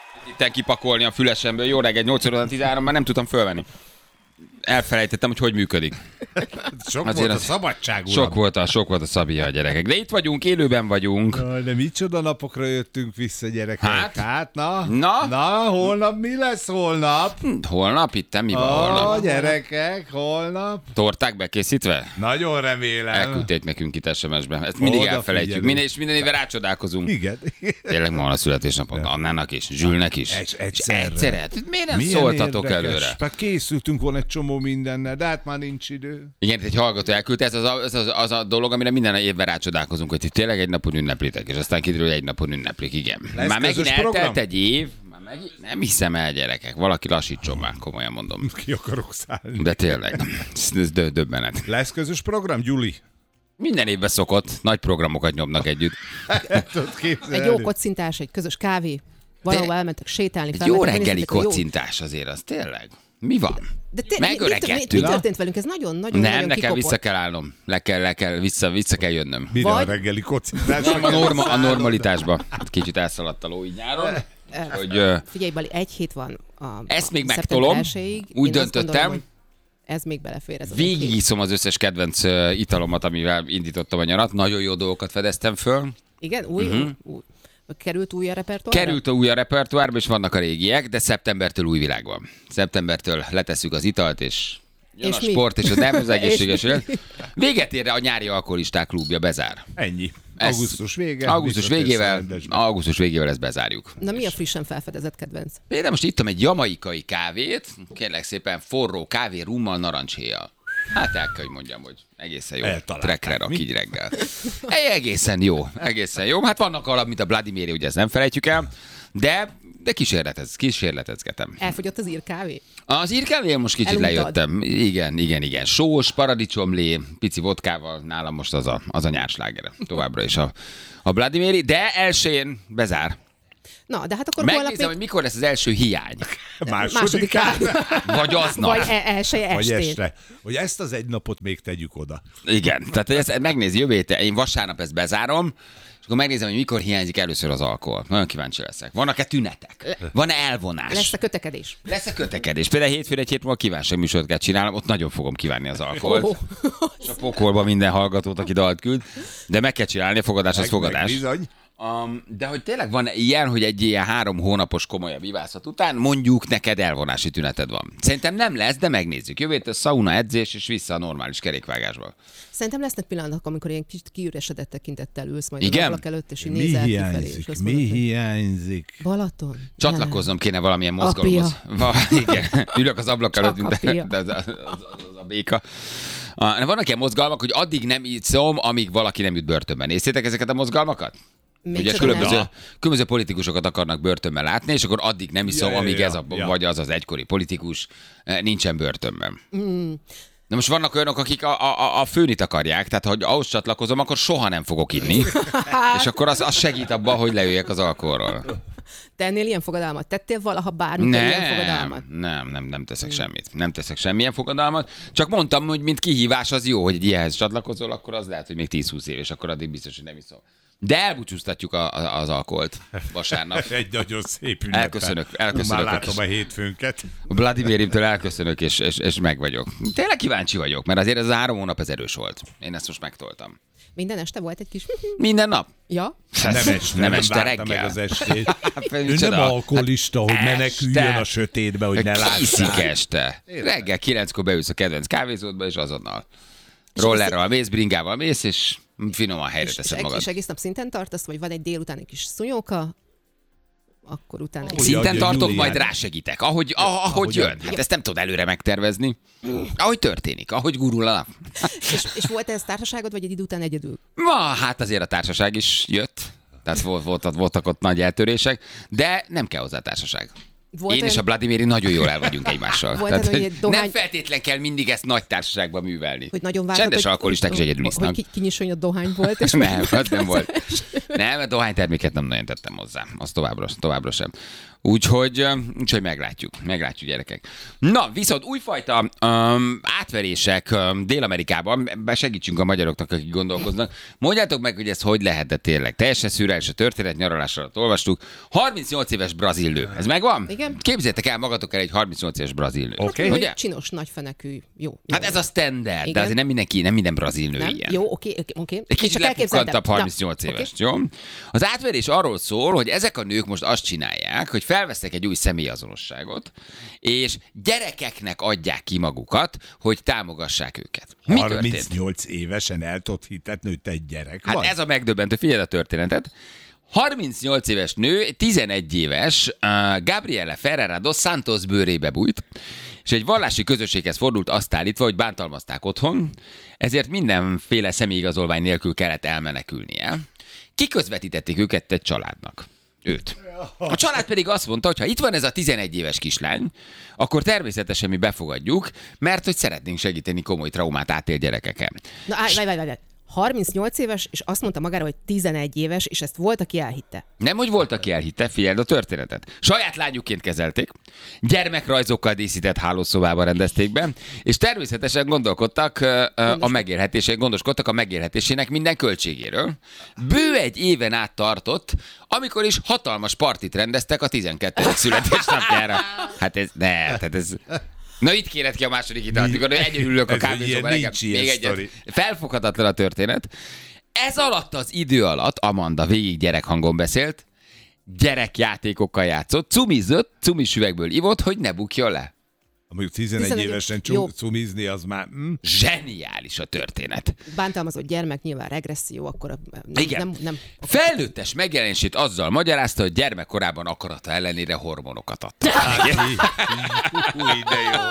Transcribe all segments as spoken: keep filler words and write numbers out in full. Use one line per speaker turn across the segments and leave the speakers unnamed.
Itten kipakolni a fülesemből. Jó reggel, nyolc óra tizenhárom, már nem tudtam fölvenni. Elfelejtettem, hogy hogy működik.
Sok
Azért
volt a
az-
szabadság, uram.
Sok volt a, sok volt a Szabia a gyerekek. De itt vagyunk, élőben vagyunk.
Jaj, de micsoda napokra jöttünk vissza, gyerekek.
Hát?
Hát, na?
Na?
Na, holnap mi lesz holnap?
Holnap? Itt mi van
Ó,
holnap?
gyerekek, holnap.
Torták bekészítve?
Nagyon remélem.
Elküldték nekünk itt es em es-ben. Ezt mindig
Oda
elfelejtjük.
figyelünk.
Minden, és minden évvel rácsodálkozunk.
Igen.
Tényleg ma van a születésnapod. Annának is, Zsülnek is.
Egy-
És
egyszerre.
egyszerre. Hát miért nem
Milyen
szóltatok
érdekes.
előre?
Hát készültünk volna egy csomó mindennel, de hát már nincs idő.
Igen, egy hallgató elküldte, ez az a, ez az, az a dolog, amire minden évben rácsodálkozunk, hogy ti tényleg egy napon ünneplitek, és aztán kiderül, hogy egy napon ünneplik, igen.
Lesz
Már megint
közös
eltelt
program?
egy év, már megint, nem hiszem el, gyerekek, valaki lassítson már, komolyan mondom.
Ki akarok szállni.
De tényleg, ez, ez dö- döbbenet.
Lesz közös program, Gyuli?
Minden évben szokott, nagy programokat nyomnak együtt.
Tudod képzelni?
Egy jó kocintás, egy közös kávé, valahol elmentek sétálni.
Egy jó
felmentek,
reggeli
megnéztétek a jó-
kocintás azért, az tényleg. Mi van?
De te, mi, mi, mi, mi,
Megöregedtünk.
történt velünk? Ez nagyon-nagyon
Nem,
nagyon
nekem
kikopott.
vissza kell állnom. Le kell, le kell, vissza, vissza kell jönnöm.
Mire
Vagy-
a reggeli kocintás?
Nem, a, norma, a normalitásba. Kicsit elszaladt a ló így nyáron. Hogy, ö,
Figyelj, Bali, egy hét van a
Ezt még
szeptember
megtolom.
elsejéig.
Úgy
Én azt
döntöttem.
gondolom, hogy ez még belefér. Ez az egy hét.
Végigiszom az összes kedvenc ö, italomat, amivel indítottam a nyarat. Nagyon jó dolgokat fedeztem föl.
Igen, új, uh-huh. új. Került új a repertoárra?
Került a új a repertoárba, és vannak a régiek, de szeptembertől új világ van. Szeptembertől letesszük az italt, és jön
És
a
mi?
sport, és a nem az egészséges
És mi?
élet. Véget ér a nyári alkoholisták klubja, bezár.
Ennyi.
Ez-
Augusztus vége.
Augusztus
visszatérsz a
végével,
rendesbe.
augusztus végével ezt bezárjuk.
Na mi a frissen felfedezett kedvenc?
Például most ittam egy jamaikai kávét, kérlek szépen forró kávé rummal narancshéjjal. Hát el kell, hogy mondjam, hogy egészen jó.
Eltalálták,
Trekre rak
mi?
így reggel. Egy egészen jó, egészen jó. Hát vannak alap, mint a Vladimiri, ugye ezt nem felejtjük el, de, de kísérletez, kísérletezgetem.
Elfogyott az írkávé?
Az írkávé most kicsit
Eluntad.
lejöttem. Igen, igen, igen. Sós, paradicsomlé, pici vodkával, nálam most az a, az a nyársláger. Továbbra is a, a Vladimiri, de elsőjén bezár.
Na, de hát akkor holnap
Megnézem,
még
hogy mikor lesz az első hiány.
Másodikán.
Vagy aznap.
vagy e- elsője
Vagy
estén.
este. Hogy ezt az egy napot még tegyük oda.
Igen, tehát hogy ezt megnézi jövő héten, én vasárnap ezt bezárom, és akkor megnézem, hogy mikor hiányzik először az alkohol. Nagyon kíváncsi leszek. Vannak-e tünetek? Van-e elvonás?
Lesz a kötekedés.
Lesz a kötekedés. Például hétfőn egy hét múlva kívánság műsort kell csinálnom, ott nagyon fogom kívánni az alkoholt.
Ó.
És a pokolba minden hallgatót, aki dalt küld. De meg kell csinálni, a fogadás az
Meg-
fogadás.
meg bizony.
Um, de hogy tényleg van ilyen, hogy egy ilyen három hónapos komolyabb ivászat után mondjuk neked elvonási tüneted van. Szerintem nem lesz, de megnézzük. Jövő héten sauna, edzés, és vissza a normális kerékvágásba.
Szerintem lesznek pillanatok, amikor ilyen kicsit kiüresedett tekintettel ülsz majd
Igen?
az ablak előtt, és így
Mi
nézel kifelé. És
hiányzik?
azt
Mi
mondod, hogy
hiányzik?
Balaton?
Csatlakoznom kéne valamilyen mozgalomhoz. Va, igen, ülök az ablak
Csak
előtt, mint
apja.
de, de, az, az, az a béka. Ah, vannak ilyen mozgalmak, hogy addig nem iszom, amíg valaki nem jut börtönben. Néztétek ezeket a mozgalmakat?
Még
Ugye
csak
különböző,
nem.
különböző politikusokat akarnak börtönben látni, és akkor addig nem iszom,
Ja, ja,
amíg
ja,
ez a,
ja.
vagy az az egykori politikus eh, nincsen börtönben.
Mm.
Na most vannak olyanok, akik a, a, a főnit akarják, tehát hogy ahhoz csatlakozom, akkor soha nem fogok inni, és akkor az, az segít abban, hogy leüljek az alkoholról.
Te ennél ilyen fogadalmat tettél valaha bármikor ilyen
Nem,
fogadalmat?
nem, nem, nem teszek semmit. Nem teszek semmilyen fogadalmat. Csak mondtam, hogy mint kihívás az jó, hogy egy ilyenhez csatlakozol, akkor az lehet, hogy még tíz-húsz év, és akkor addig biztos, hogy nem iszom. De elbúcsúztatjuk a, a, az alkoholt vasárnap.
Egy nagyon szép ünnep.
Elköszönök, elköszönök.
Már látom a hétfőnket.
A Vladimirimtől elköszönök, és, és, és meg vagyok. Tényleg kíváncsi vagyok, mert azért ez a három hónap ez erős volt. Én ezt most megtoltam.
Minden este volt egy kis...
Minden nap?
Ja?
Nem este,
nem
nem
este
várta
reggel.
meg az estét. Ő
Micsoda?
nem alkoholista, hogy
Hát
meneküljön
este.
a sötétbe, hogy ne
Készik
lássák.
este. Reggel kilenckor beülsz a kedvenc kávézódba, és azonnal rollerral mész, bringával mész, és finoman helyre
És, és,
teszed
eg-
magad.
és egész nap szinten tartasz, vagy van egy délután egy kis szunyóka, akkor utána...
Ahogy
Szinten
adja
tartok,
Julián.
majd rásegítek. Ahogy, ah, ahogy
ahogy
jön.
adja.
Hát ezt nem tudod előre megtervezni. Ahogy történik, ahogy gurul a nap.
és, és volt ez társaságod, vagy egy idő után egyedül?
Ma, hát azért a társaság is jött. Tehát volt, volt, voltak ott nagy eltörések, de nem kell hozzá társaság.
Volt
Én
olyan...
és a Vladimiri nagyon jól el vagyunk egymással.
Volt
Tehát,
olyan,
hogy
hogy dohány-
Nem feltétlen kell mindig ezt nagy társaságban művelni.
Hogy nagyon vártad,
Csendes
hogy-
alkoholisták is egyedül isznak.
Hogy ki- kinyissoljon a dohány volt. És
Nem, az nem volt. Nem, a dohányterméket nem nagyon tettem hozzá. Az továbbra, továbbra sem. Úgyhogy, úgyhogy meglátjuk. Meglátjuk, gyerekek. Na, viszont újfajta um, átverések um, Dél-Amerikában, be segítsünk a magyaroknak, akik gondolkoznak. Mondjátok meg, hogy ez hogy lehetett tényleg. Teljesen szürreális a történet, nyaralás alatt olvastuk. harmincnyolc éves brazil nő. Ez megvan?
Igen.
Képzeljétek el magatok el egy harmincnyolc éves brazil nő.
Oké.
Ugye?
Csinos, nagyfenekű. Jó.
Hát
jó.
ez a standard,
Igen.
de azért nem mindenki, nem minden brazil nő
Nem?
ilyen.
Jó, oké, oké, oké.
Egy kicsit
Csak elképzeltem.
lepukkantabb
Na,
harmincnyolc
oké.
éves, jó? Az átverés arról szól, hogy ezek a nők most azt csinálják, hogy felvesznek egy új személyazonosságot, és gyerekeknek adják ki magukat, hogy támogassák őket. Mi történt?
harmincnyolc évesen el tudod hitetni, hogy te egy gyerek
Hát
vagy?
ez a megdöbbentő, figyeld a történetet. harmincnyolc éves nő, tizenegy éves, uh, Gabriela Ferreira dos Santos bőrébe bújt, és egy vallási közösséghez fordult azt állítva, hogy bántalmazták otthon, ezért mindenféle személyigazolvány nélkül kellett elmenekülnie. Kiközvetítették őket egy családnak. Őt. A család pedig azt mondta, hogy ha itt van ez a tizenegy éves kislány, akkor természetesen mi befogadjuk, mert hogy szeretnénk segíteni komoly traumát átélt gyerekeken.
Na, állj, várj, várj, várj. harmincnyolc éves, és azt mondta magára, hogy tizenegy éves, és ezt volt, aki elhitte.
Nem, hogy volt, aki elhitte, figyeld a történetet. Saját lányuként kezelték, gyermekrajzokkal díszített hálószobában rendezték be, és természetesen gondolkodtak ö, ö, a megélhetésé, gondoskodtak a megélhetésének minden költségéről. Bő egy éven át tartott, amikor is hatalmas partit rendeztek a tizenkettedik születésnapjára. Hát ez, ne, tehát ez... Na itt kéred ki a második italt, mikor egyedül ülök a
Ez
kávézóban.
ilyen,
Nekem
nincs ilyen
még egyet.
sztori.
Felfoghatatlan a történet. Ez alatt az idő alatt Amanda végig gyerekhangon beszélt, gyerekjátékokkal játszott, cumizott, cumis üvegből ivott, hogy ne bukjon le.
Mondjuk tizenegy
tizenegy
évesen
jó.
csum- cumizni, az már... Hm?
Zseniális a történet.
Bántalmazott gyermek, nyilván regresszió, akkor a- nem,
Igen.
nem, nem.
Felnőttes megjelenését azzal magyarázta, hogy gyermekkorában akarata ellenére hormonokat adta.
Új, de jó.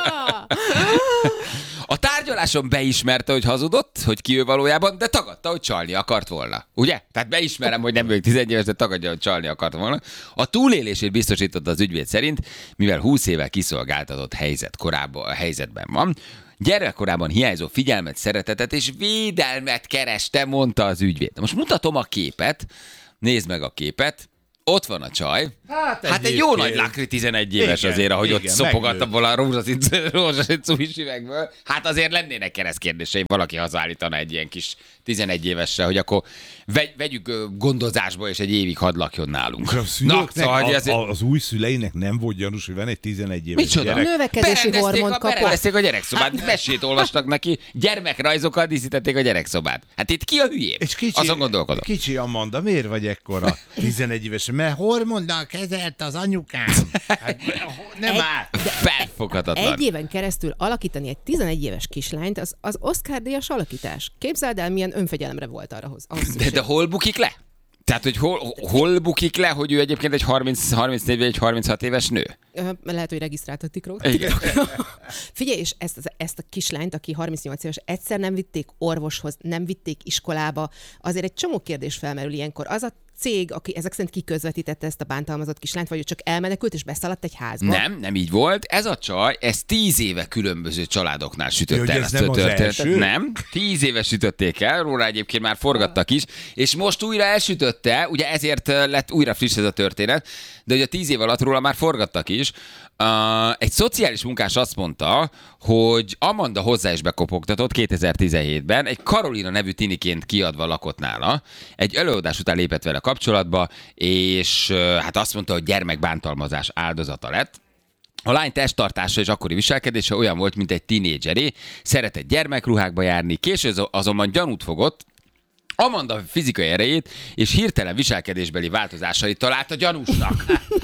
A tárgyaláson beismerte, hogy hazudott, hogy ki ő valójában, de tagadta, hogy csalni akart volna. Ugye? Tehát beismerem, hogy nem vagyok tizenegy éves, de tagadja, hogy csalni akart volna. A túlélését biztosította az ügyvéd szerint, mivel húsz éve kiszolgáltatott helyzet korábban, a helyzetben van. Gyermekkorában hiányzó figyelmet, szeretetet és védelmet kereste, mondta az ügyvéd. Most mutatom a képet, nézd meg a képet. Ott van a csaj.
Hát,
Hát egy jó nagy
egyébként-
lakri tizenegy éves
Igen,
azért, ahogy ott
igen,
szopogatta
meglő.
volna a rózsaszín, rózsaszín cumis üvegből. Hát azért lennének keresztkérdéseim, valaki hazaállítana egy ilyen kis tizenegy évesre, hogy akkor vegy, vegyük ö, gondozásba, és egy évig hadd lakjon nálunk.
A szülőknek,
szóval, hogy
a,
azért...
a, az új szüleinek nem volt gyanús, hogy van egy tizenegy éves
Micsoda?
gyerek.
Növekedési
Berendezték
hormont
a,
kapott.
berendezték a gyerekszobát, mesét olvastak neki, gyermekrajzokkal díszítették a gyerekszobát. Hát itt ki a hülyé?
És kicsi,
Azon gondolkodom.
kicsi Amanda, miért vagy ekkora tizenegy évesen? Mert hormonnal kezelte az anyukám. Hát, nem
Egy-
áll.
Felfoghatatlan.
Egy éven keresztül alakítani egy tizenegy éves kislányt, az, az Oscar-díjas alakítás. Képzeld el, milyen önfegyelmre volt arra hoz. ahhoz
De,
szükség.
de hol bukik le? Tehát, hogy hol, hol bukik le, hogy ő egyébként egy harminc, harmincnégy vagy egy harminchat éves nő?
Ö, Lehet, hogy regisztráltatik róla.
Igen.
Figyelj, és ezt, ezt a kislányt, aki harmincnyolc éves, egyszer nem vitték orvoshoz, nem vitték iskolába. Azért egy csomó kérdés felmerül ilyenkor. Az a cég, aki ezek szerint kiközvetítette ezt a bántalmazott kislányt, vagy ő csak elmenekült és beszaladt egy házba?
Nem, nem így volt. Ez a csaj, ez tíz éve különböző családoknál sütötte
Hogy
el
ez
ezt
nem
a
az
történetet.
első?
Nem, tíz éve sütötték el, róla egyébként már forgattak is, és most újra elsütötte, ugye ezért ö, lett újra friss ez a történet, de ugye a tíz év alatt róla már forgattak is. Uh, egy szociális munkás azt mondta, hogy Amanda hozzá is bekopogtatott kétezer-tizenhétben, egy Karolina nevű tiniként kiadva lakott nála, egy előadás után lépett vele kapcsolatba, és uh, hát azt mondta, hogy gyermekbántalmazás áldozata lett. A lány testtartása és akkori viselkedése olyan volt, mint egy tinédzseré, szeretett gyermekruhákba járni, később azonban gyanút fogott, Amanda fizikai erejét és hirtelen viselkedésbeli változásait találta gyanúsnak.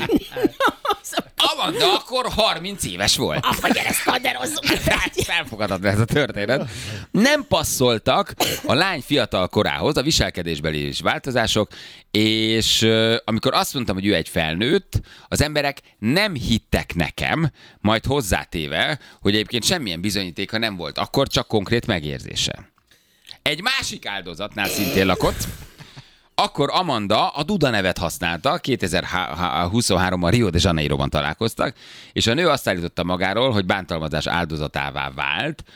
Amanda akkor harminc éves volt.
Apa, gyere, szkanderozzunk!
Hát felfogadható ez a történet. Nem passzoltak a lány fiatal korához a viselkedésbeli változások, és euh, amikor azt mondtam, hogy ő egy felnőtt, az emberek nem hittek nekem, majd hozzátéve, hogy egyébként semmilyen bizonyítéka nem volt, akkor csak konkrét megérzése. Egy másik áldozatnál szintén lakott, Akkor Amanda a Duda nevet használta, kétezer-huszonháromban Rio de Janeiroban találkoztak, és a nő azt állította magáról, hogy bántalmazás áldozatává vált,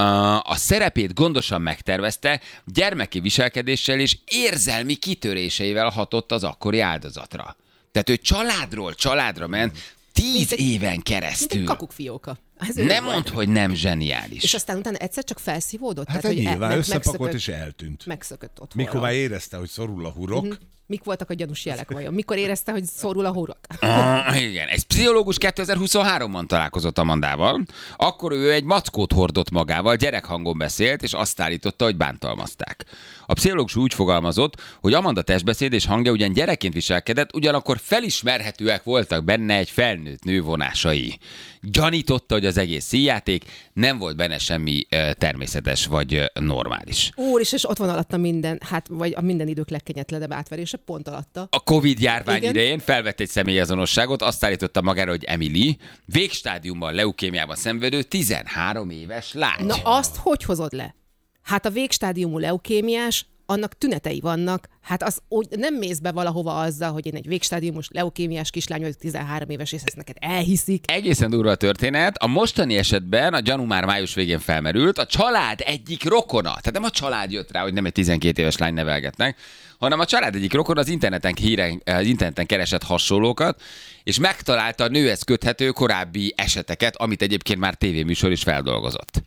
a szerepét gondosan megtervezte, gyermeki viselkedéssel és érzelmi kitöréseivel hatott az akkori áldozatra. Tehát ő családról családra ment tíz
egy,
éven keresztül.
Mint egy kakukfióka.
Nem mondd, hogy nem zseniális.
És aztán utána egyszer csak felszívódott?
Hát
tehát,
egy
hogy
nyilván
e,
összepakolt és eltűnt.
Megszökött ott.
Mikor már érezte, hogy szorul a hurok. Mm-hmm.
Mik voltak a gyanús jelek vajon? Mikor érezte, hogy szorul a hurok?
Ah, igen, egy pszichológus kétezer-huszonháromban találkozott Amandával. Akkor ő egy mackót hordott magával, gyerekhangon beszélt, és azt állította, hogy bántalmazták. A pszichológus úgy fogalmazott, hogy Amanda testbeszéd és hangja ugyan gyerekként viselkedett, ugyanakkor felismerhetőek voltak benne egy felnőtt nő vonásai. Gyanította, hogy az egész színjáték, nem volt benne semmi uh, természetes vagy uh, normális.
Úr is, és ott van alatta minden, hát vagy a minden idők legkegyetlenebb átverése, pont alatta.
A Covid járvány
Igen.
idején felvett egy személyazonosságot, azt állította magára, hogy Emily, végstádiumban leukémiában szenvedő tizenhárom éves lány.
Na azt hogy hozod le? Hát a végstádiumú leukémiás, annak tünetei vannak, hát az úgy nem mész be valahova azzal, hogy én egy végstádiumos leukémiás kislány vagyok, tizenhárom éves, és ezt neked elhiszik.
Egészen durva a történet. A mostani esetben a gyanú már május végén felmerült, a család egyik rokona, tehát nem a család jött rá, hogy nem egy tizenkét éves lány nevelgetnek, hanem a család egyik rokona az interneten, híre, az interneten keresett hasonlókat, és megtalálta a nőhez köthető korábbi eseteket, amit egyébként már tévéműsor is feldolgozott.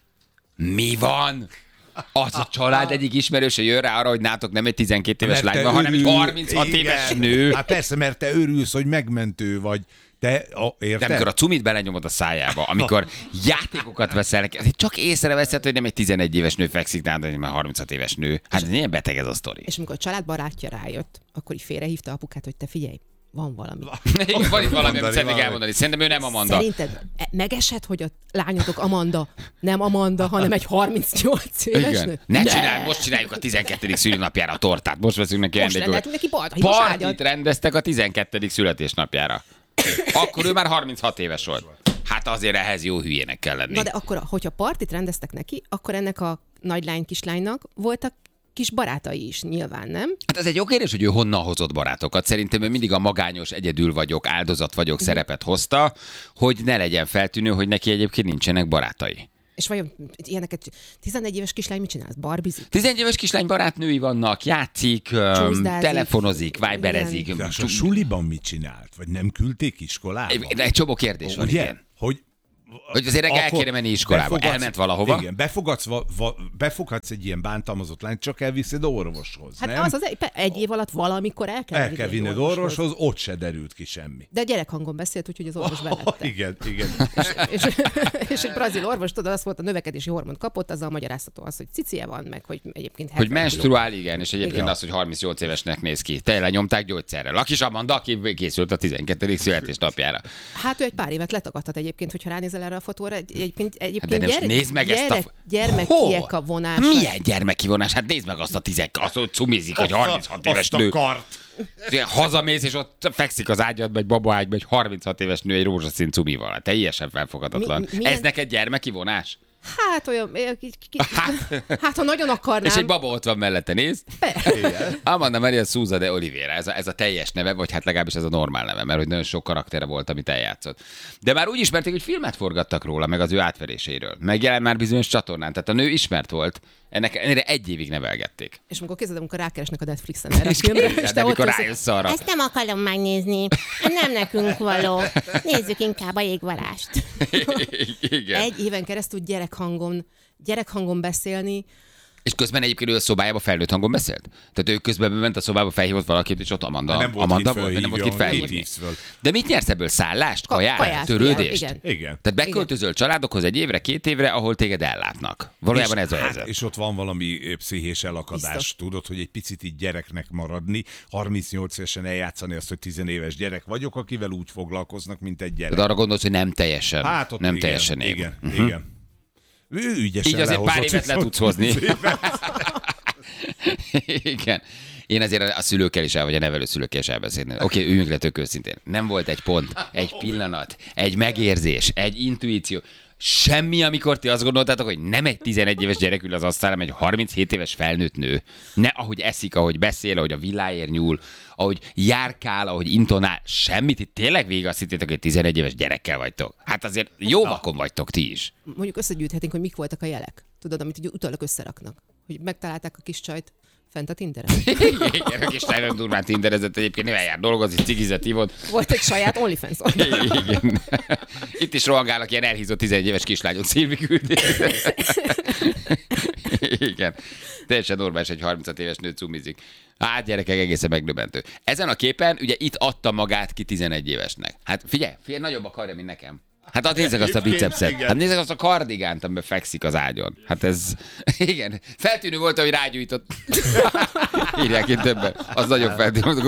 Mi van? Az a család egyik ismerőse jön rá arra, hogy nátok nem egy tizenkét éves
Mert
lány
te
van, hanem egy
örül-
harminchat
igen.
éves nő.
Hát persze, mert te örülsz, hogy megmentő vagy. Te, a,
De
érted?
amikor a cumit belenyomod a szájába, amikor játékokat veszel, csak észreveszed, hogy nem egy tizenegy éves nő fekszik nálad, hanem egy harminchat éves nő. Hát ilyen beteg ez a sztori.
És amikor a családbarátja rájött, akkor így félrehívta apukát, hogy te figyelj, van valami.
Igen, van itt valami, amit szeretnék
valami.
elmondani. Szerintem ő nem Amanda.
Szerinted e- megesett, hogy a lányotok Amanda, nem Amanda, hanem egy harmincnyolc éves
Igen.
nő?
Ne csinálj, most csináljuk a tizenkettedik szülinapjára a tortát. Most veszünk neki
Most
vendégül.
rendeltünk neki baltahívós
Partit
ágyat.
rendeztek a tizenkettedik születésnapjára. Akkor ő már harminchat éves volt. Hát azért ehhez jó hülyének kell lenni.
Na de akkor, hogyha partit rendeztek neki, akkor ennek a nagylány kislánynak voltak kis barátai is, nyilván, nem?
Hát ez egy jó kérdés, hogy ő honnan hozott barátokat. Szerintem ő mindig a magányos, egyedül vagyok, áldozat vagyok szerepet hozta, hogy ne legyen feltűnő, hogy neki egyébként nincsenek barátai.
És vajon ilyeneket tizenegy éves kislány mit csinál? Barbizik?
tizenegy éves kislány barátnői vannak, játszik, öm,
Csúszdázik.
telefonozik, viberezik.
De a suliban mit csinált? Vagy nem küldték iskolába?
De egy csomó kérdés van,
Ugye?
igen.
Hogy
Hogy azért el
akkor
kéne menni iskolába.
befogadsz-
Elment valahova.
Igen, befogadsz, va, va, befogadsz egy ilyen bántalmazott lányt, csak elviszed orvoshoz,
Hát
nem?
az az egy, egy év alatt valamikor el kell,
El kell
vinni
vinned orvoshoz, ott se derült ki semmi.
De gyerekhangon beszélt, úgyhogy az orvos
Oh,
bevette.
igen, igen.
és, és egy brazil orvos, tudod, az volt, a növekedési hormont kapott, azzal magyarázható az, hogy cicie van, meg hogy egyébként
Hogy
hetven
menstruál, igen, és egyébként
Igen.
az, hogy harmincnyolc évesnek néz ki. Tényleg nyomták gyógyszerrel. A kis Amanda, aki készült a tizenkettedik születésnapjára.
kiló. Hát ő egy pár évet letagadhat egyébként, hogyha ránézel erre a fotóra. Egy, egyébként
Hát de
egyébként
nem,
gyere,
nézd meg ezt a...
gyerek, gyermekiek
Hol?
a vonása.
Milyen gyermeki vonás? Hát nézd meg azt a tizek, azt, hogy cumizik, hogy harminchat éves
Azt a
nő.
kart.
Hazamész, és ott fekszik az ágyadba, egy babaágyba, egy harminchat éves nő egy rózsaszín cumival. Teljesen felfogadatlan.
Mi- milyen-
Ez neked gyermeki vonás?
Hát olyan, eh, ki- ki- hát ha nagyon akarnám.
És egy baba ott van mellette, nézd. Amanda Maria Souza de Oliveira, ez a, ez a teljes neve, vagy hát legalábbis ez a normál neve, mert hogy nagyon sok karaktere volt, amit eljátszott. De már úgy ismerték, hogy filmet forgattak róla, meg az ő átveréséről. Megjelent már bizonyos csatornán, tehát a nő ismert volt. Ennek ennyire egy évig nevelgették.
És amikor kézed, amikor rákeresnek a Netflixen erre a filmre,
képzeld,
és te
de
ott
mikor
ülsz,
rájössz arra.
Ezt nem akarom megnézni. Nem nekünk való. Nézzük inkább a jégvarást.
Igen.
egy éven keresztül gyerekhangon, gyerekhangon beszélni,
És közben egyébként ő a szobájába felnőtt hangon beszélt? Tehát ő közben bement a szobába, felhívott valakit, és ott Amanda,
Nem volt
Amanda
kit
volt, nem volt kit
fölhívjon,
felhívni.
kit hívsz föl.
De mit nyersz ebből? Szállást,
Ka-
kaját,
kaját,
törődést?
igen,
Igen.
Tehát beköltözöl családokhoz egy évre, két évre, ahol téged ellátnak. Valójában ez a
hát,
helyzet.
és ott van valami ö, pszichés elakadás,
Biztos.
tudod, hogy egy picit így gyereknek maradni, harmincnyolc évesen eljátszani azt, hogy tizenéves gyerek vagyok, akivel úgy foglalkoznak, mint egy gyerek.
De arra gondolsz, hogy nem teljesen,
Hát ott
nem
igen,
teljesen év.
igen, uh-huh. igen. Ő ügyesen
Így azért pár
lehozott
évet le
viszont
tudsz hozni.
húsz évet.
Igen. Én azért a szülőkkel is el, vagy a nevelőszülőkkel is elbeszélni. Oké, okay, üljünk le tök őszintén. Nem volt egy pont, egy pillanat, egy megérzés, egy intuíció. semmi, amikor ti azt gondoltátok, hogy nem egy tizenegy éves gyerek ül az asztalán, hanem egy harminchét éves felnőtt nő. Ne, ahogy eszik, ahogy beszél, ahogy a villáért nyúl, ahogy járkál, ahogy intonál, semmit. Itt tényleg végig azt hittétek, hogy tizenegy éves gyerekkel vagytok. Hát azért jó vakon vagytok ti is.
Mondjuk összegyűjthetünk, hogy mik voltak a jelek. Tudod, amit így utólag összeraknak. Hogy megtalálták a kis csajt fent a Tinderen.
Igen, a kis nagyon durván tinderezett egyébként, nem eljár dolgozni, cigizet hívott.
Volt egy saját OnlyFans oldal.
Igen. Itt is rohangálnak ilyen elhízott tizenegy éves kislányot, Szilvi küldi. Igen. Teljesen normális, egy harminc éves nő cumizik. Hát gyerekek, egészen megdöbbentő. Ezen a képen ugye itt adta magát ki tizenegy évesnek. Hát figyelj, figyelj, nagyobb a karja, mint nekem. Hát hát nézzek azt a bicepszet. Hát nézzek azt a kardigánt, amiben fekszik az ágyon. Hát ez, igen. Feltűnő volt, hogy rágyújtott. Írják itt többen. Az nagyon feltűnő.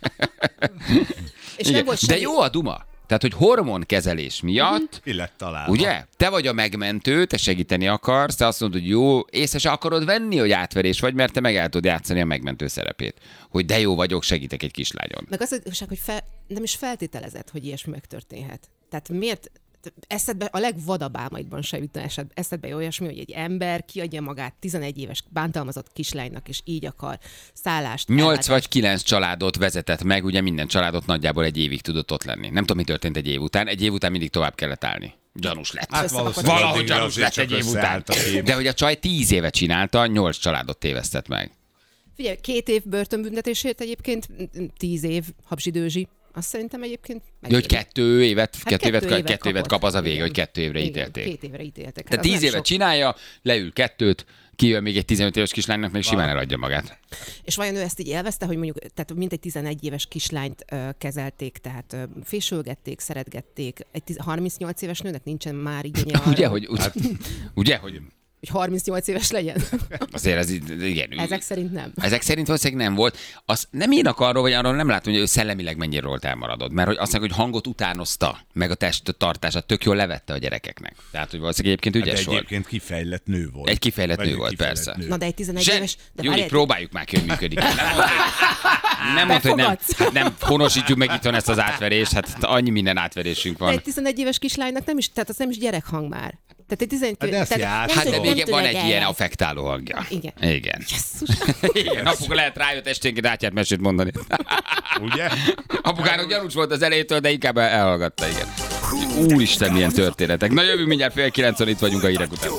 És nem volt semmi...
De jó a duma. Tehát, hogy hormonkezelés miatt,
Ki lett találva.
ugye? Te vagy a megmentő, te segíteni akarsz, te azt mondod, hogy jó, észre se akarod venni, hogy átverés vagy, mert te meg el tudod játszani a megmentő szerepét. Hogy de jó vagyok, segítek egy kislányon.
Meg az, hogy fel, nem is feltételezett, hogy ilyesmi megtörténhet. Tehát miért eszedbe, a legvadabb álmaidban se jutna esed, eszedbe olyasmi, hogy egy ember kiadja magát tizenegy éves bántalmazott kislánynak, és így akar szállást.
Nyolc
ellátást.
vagy kilenc családot vezetett meg, ugye minden családot nagyjából egy évig tudott ott lenni. Nem tudom, mi történt egy év után. Egy év után mindig tovább kellett állni. Gyanús lett.
Hát valószínűleg
Valahogy
addigra
gyanús
azért
lett
csak
egy év után.
összeállt a kép.
De hogy a csaj tíz éve csinálta, nyolc családot tévesztett meg.
Figyelj, két év börtönbüntetésért egyébként tíz év habzsidőzsi. Azt szerintem egyébként...
De hogy kettő évet,
Hát
kettő, évet,
kettő
kettő
évet
évet
kapott.
kap az a vége,
Igen.
hogy kettő évre
Igen,
ítélték.
Két évre ítéltek.
Tehát
Hát az
tíz
nem
évet
sok.
csinálja, leül kettőt, kijön még egy tizenöt éves kislánynak, még simán eladja magát.
És vajon ő ezt így élvezte, hogy mondjuk, tehát mintegy tizenegy éves kislányt ö, kezelték, tehát ö, fésülgették, szeretgették. Egy tiz- harmincnyolc éves nőnek nincsen már igénye arra,
Ugye, hogy, ugye, hogy
hogy harmincnyolc éves legyen.
azért ez így- igen.
Ezek szerint nem.
Ezek szerint valószínűleg nem volt. Azt nem írnak arról, vagy arról nem látom, hogy ő szellemileg mennyire volt elmaradott. Mert hogy azt mondják, hogy hangot utánozta, meg a test tartását tök jól levette a gyerekeknek. Tehát, hogy valószínűleg egyébként
De
ügyes volt.
egyébként kifejlett nő volt.
Egy kifejlett
Vagy
nő
egy
volt,
kifejlett
persze.
nő.
Na de egy tizenegy
Zseni,
éves... De
Júli,
várj,
próbáljuk már ki, hogy működik. Nem mondd, hogy, nem, mondd, hogy nem,
Befogadsz.
hát nem honosítjuk meg itthon ezt az átverést, hát annyi minden átverésünk
de
van.
egy tizenegy éves kislánynak nem is, tehát az nem is gyerekhang már. Tehát egy tizenegy
Hát de ezt
tehát
játszol.
nem
Hát de
tudod-
még
nem
van
tudod
egy ilyen
eljátszani.
affektáló hangja.
Igen.
Igen.
Jesszus.
Igen. Apuka lehet rájött esténként átjárt mesét mondani.
Ugye?
Apukának gyanús volt az elejétől, de inkább elhallgatta, igen. Úristen, milyen történetek. Na jövünk mindjárt fél kilencven, itt vagyunk a hírek után.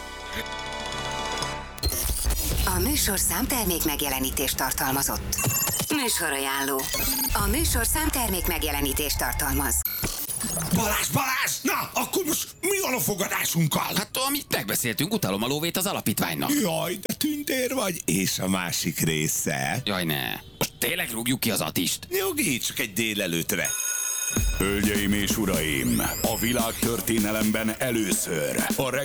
A műsor számtermék megjelenítést tartalmazott. Műsorajánló. A műsor számtermék megjelenítést tartalmaz.
Balázs, Balázs! Na, akkor most mi van a fogadásunkkal?
Hát amit megbeszéltünk, utalom a lóvét az alapítványnak.
Jaj, de tündér vagy, és a másik része.
Jaj, ne. Most tényleg rúgjuk ki az Atist?
Nyugi, csak egy délelőtre.
Hölgyeim és uraim, a világtörténelemben először a